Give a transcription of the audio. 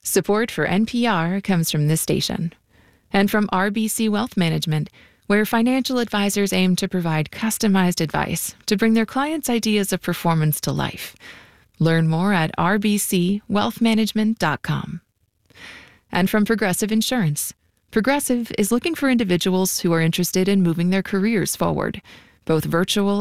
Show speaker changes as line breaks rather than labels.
Support for NPR comes from this station and from RBC Wealth Management, where financial advisors aim to provide customized advice to bring their clients' ideas of performance to life. Learn more at rbcwealthmanagement.com. And from Progressive Insurance. Progressive is looking for individuals who are interested in moving their careers forward, both virtual